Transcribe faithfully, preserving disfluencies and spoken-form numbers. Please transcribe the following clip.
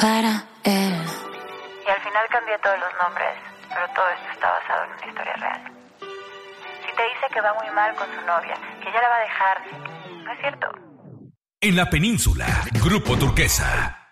para él. Y al final cambié todos los nombres, pero todo esto está basado en una historia real. Si te dice que va muy mal con su novia, que ya la va a dejar, no es cierto. En la península, Grupo Turquesa.